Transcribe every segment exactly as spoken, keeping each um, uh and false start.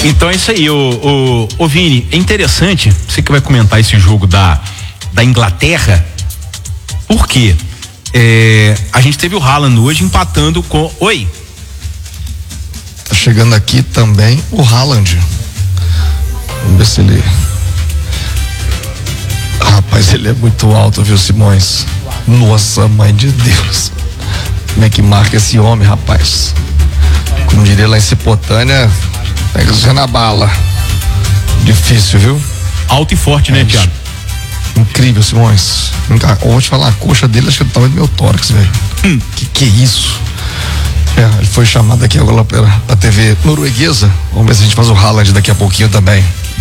Então é isso aí, o, o, o Vini, é interessante, você que vai comentar esse jogo da, da Inglaterra, por quê? É, a gente teve o Haaland hoje empatando com... Oi? Tá chegando aqui também o Haaland. Vamos ver se ele... Rapaz, ele é muito alto, viu, Simões? Nossa, mãe de Deus. Como é que marca esse homem, rapaz? Como diria lá em Cipotânia, pega você na bala. Difícil, viu? Alto e forte, né, Thiago? Incrível, Simões. Vou te falar, a coxa dele acho que é do tamanho do meu tórax, velho. Hum. Que que é isso? É, ele foi chamado aqui agora pela, pela T V norueguesa. Vamos ver se a gente faz o Haaland daqui a pouquinho também.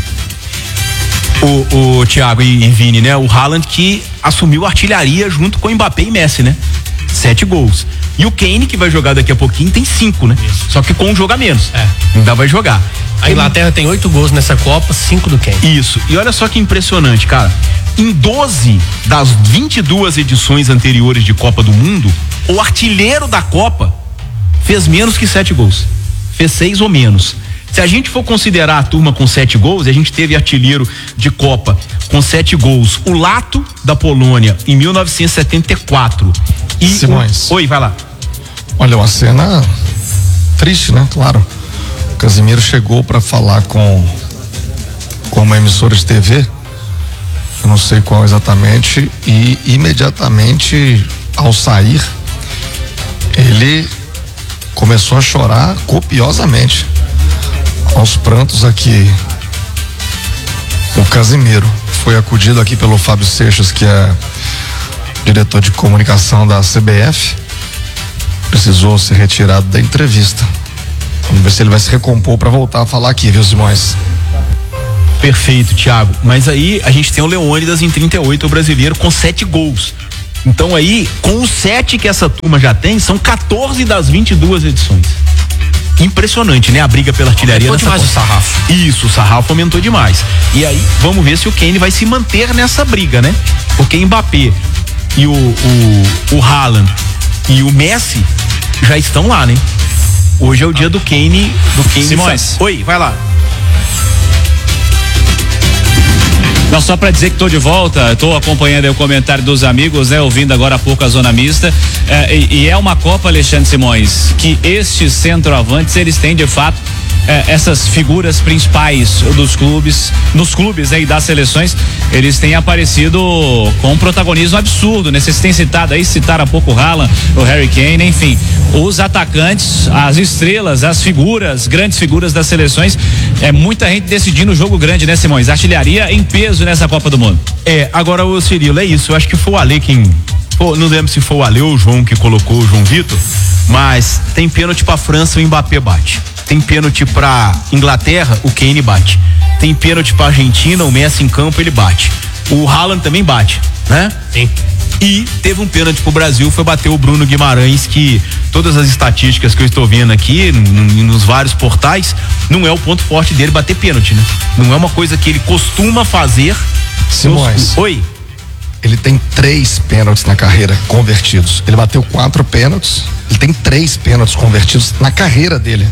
O, o Thiago e, e Vini, né? O Haaland que assumiu a artilharia junto com o Mbappé e Messi, né? Sete gols. E o Kane, que vai jogar daqui a pouquinho, tem cinco, né? Isso. Só que com um jogo a menos. É. Ainda vai jogar. A Inglaterra tem oito gols nessa Copa, cinco do Kane. Isso. E olha só que impressionante, cara. Em doze das vinte e duas edições anteriores de Copa do Mundo, o artilheiro da Copa fez menos que sete gols. Fez seis ou menos. Se a gente for considerar a turma com sete gols, a gente teve artilheiro de Copa com sete gols. O Lato, da Polônia, em mil novecentos e setenta e quatro. E Simões. O... Oi, vai lá. Olha, uma cena triste, né? Claro. O Casimiro chegou para falar com, com uma emissora de T V, eu não sei qual exatamente, e imediatamente ao sair, ele começou a chorar copiosamente. Aos prantos aqui, o Casimiro foi acudido aqui pelo Fábio Seixas, que é diretor de comunicação da C B F, precisou ser retirado da entrevista. Vamos ver se ele vai se recompor para voltar a falar aqui, viu, Simões? Perfeito, Thiago. Mas aí a gente tem o Leônidas em trinta e oito, o brasileiro, com sete gols. Então aí, com os sete que essa turma já tem, são quatorze das vinte e duas edições. Impressionante, né? A briga pela artilharia. Aumentou demais o sarrafo. Isso, o sarrafo aumentou demais. E aí, vamos ver se o Kane vai se manter nessa briga, né? Porque Mbappé e o, o, o Haaland e o Messi já estão lá, né? Hoje é o dia do Kane, do Kane. Simões. Oi, vai lá. Não, só para dizer que estou de volta, estou acompanhando aí o comentário dos amigos, né? Ouvindo agora há pouco a Zona Mista, é, e, e é uma Copa, Alexandre Simões, que estes centroavantes, eles têm de fato é, essas figuras principais dos clubes, nos clubes aí, né, das seleções, eles têm aparecido com um protagonismo absurdo, né? Vocês têm citado aí, citaram há pouco o Haaland, o Harry Kane, enfim, os atacantes, as estrelas, as figuras, grandes figuras das seleções, é muita gente decidindo o jogo grande, né, Simões? Artilharia em peso nessa Copa do Mundo. É, agora o Cirilo, é isso, eu acho que foi o Ale quem, pô, não lembro se foi o Ale ou o João que colocou o João Vitor, mas tem pênalti pra França, o Mbappé bate. Tem pênalti pra Inglaterra, o Kane bate. Tem pênalti pra Argentina, o Messi em campo, ele bate. O Haaland também bate, né? Sim. E teve um pênalti pro Brasil, foi bater o Bruno Guimarães, que todas as estatísticas que eu estou vendo aqui, n- nos vários portais, não é o ponto forte dele bater pênalti, né? Não é uma coisa que ele costuma fazer. Simões. Nos... Oi. Ele tem três pênaltis na carreira convertidos. Ele bateu quatro pênaltis, ele tem três pênaltis convertidos na carreira dele.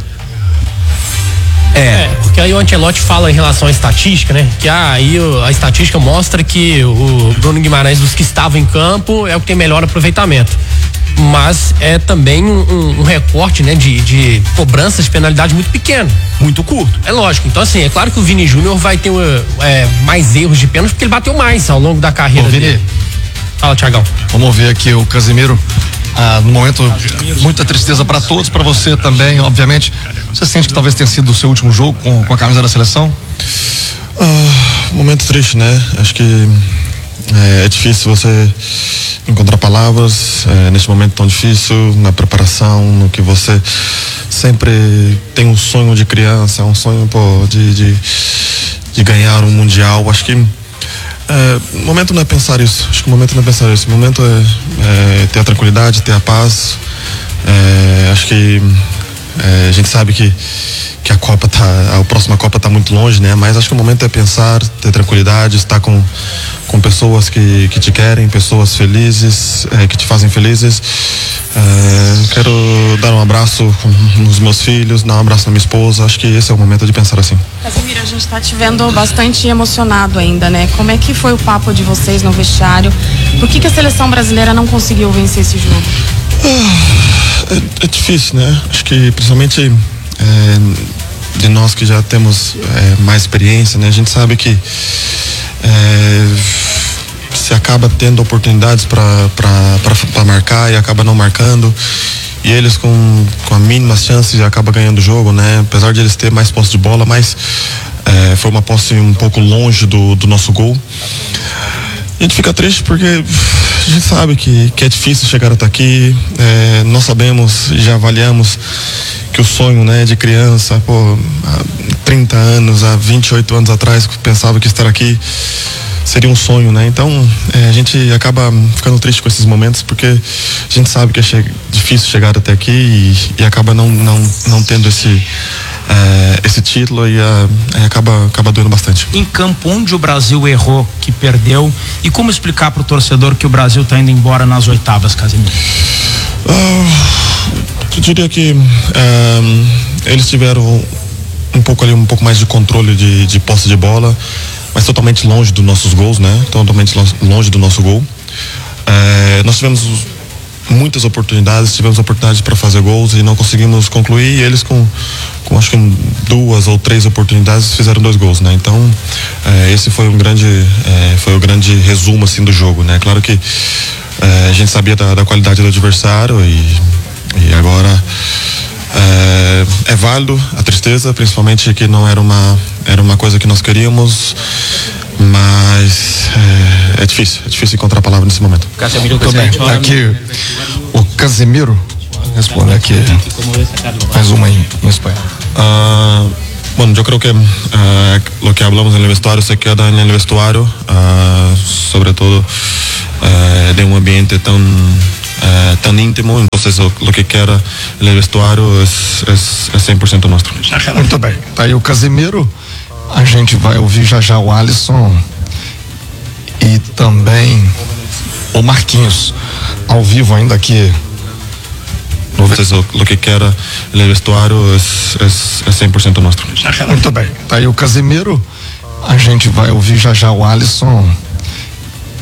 É. é, porque aí o Ancelotti fala em relação à estatística, né? Que ah, aí a estatística mostra que o Bruno Guimarães, dos que estavam em campo, é o que tem melhor aproveitamento. Mas é também um, um recorte, né? De, de cobranças de penalidade muito pequeno. Muito curto. É lógico. Então, assim, é claro que o Vini Júnior vai ter é, mais erros de pênalti, porque ele bateu mais ao longo da carreira Ô, Vini, dele. Fala, Thiagão. Vamos ver aqui o Casimiro. Ah, no momento, muita tristeza para todos, para você também, obviamente. Você sente que talvez tenha sido o seu último jogo com, com a camisa da seleção? Uh, momento triste, né? Acho que é, é difícil você encontrar palavras é, neste momento tão difícil, na preparação, no que você sempre tem um sonho de criança, um sonho pô, de, de, de ganhar um mundial. Acho que É, o momento não é pensar isso, acho que o momento não é pensar isso, o momento é, é ter a tranquilidade, ter a paz. É, acho que é, a gente sabe que, que a Copa tá, a próxima Copa tá muito longe, né? Mas acho que o momento é pensar, ter tranquilidade, estar com com pessoas que, que te querem, pessoas felizes, é, que te fazem felizes. É, quero dar um abraço nos meus filhos, dar um abraço na minha esposa. Acho que esse é o momento de pensar assim. Casimiro, a gente está te vendo bastante emocionado ainda, né? Como é que foi o papo de vocês no vestiário? Por que que a seleção brasileira não conseguiu vencer esse jogo? Ah, é, é difícil, né? Acho que principalmente é, de nós que já temos é, mais experiência, né? A gente sabe que é, se acaba tendo oportunidades para marcar e acaba não marcando, e eles com, com a mínima chance já acaba ganhando o jogo, né? Apesar de eles ter mais posse de bola, mas é, foi uma posse um pouco longe do, do nosso gol. A gente fica triste porque a gente sabe que, que é difícil chegar até aqui. É, nós sabemos, já avaliamos que o sonho, né, de criança, pô, há trinta anos, há vinte e oito anos atrás, pensava que estar aqui seria um sonho, né? Então, é, a gente acaba ficando triste com esses momentos porque a gente sabe que é che- difícil chegar até aqui e, e acaba não, não, não tendo esse, é, esse título e é, acaba, acaba doendo bastante. Em campo, onde o Brasil errou, que perdeu, e como explicar para o torcedor que o Brasil está indo embora nas oitavas, Casimiro? Uh, eu diria que um, eles tiveram um pouco ali, um pouco mais de controle de, de posse de bola, mas totalmente longe dos nossos gols, né? Totalmente longe do nosso gol. É, nós tivemos muitas oportunidades, tivemos oportunidades para fazer gols e não conseguimos concluir, e eles com, com acho que duas ou três oportunidades fizeram dois gols, né? Então, é, esse foi um grande, é, foi o grande resumo, assim, do jogo, né? Claro que é, a gente sabia da, da qualidade do adversário e, e agora É, é válido a tristeza, principalmente que não era uma era uma coisa que nós queríamos, mas é, é difícil, é difícil encontrar a palavra nesse momento. Casemiro, muito bem. Aqui o Casemiro responde aqui mais uma em, em espanhol. Uh, bueno, yo creo que uh, lo que hablamos en el vestuario se queda en el vestuario, uh, sobre todo uh, de un ambiente tan Uh, tan íntimo, entonces lo, lo que queda el vestuário es, es, es cem por cento nuestro. Muito bem, tá aí o Casimiro. A gente vai ouvir já já o Alisson e também o Marquinhos ao vivo ainda aqui. Entonces lo, lo que queda el vestuário es, es, es cem por cento nuestro. Muito bem, tá aí o Casimiro. A gente vai ouvir já já o Alisson